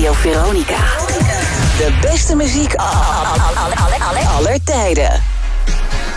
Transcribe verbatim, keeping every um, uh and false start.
Radio Veronica. De beste muziek aller, aller, aller, aller tijden.